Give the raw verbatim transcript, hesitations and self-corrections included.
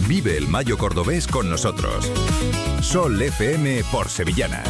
Vive el mayo cordobés con nosotros. Sol F M por Sevillanas.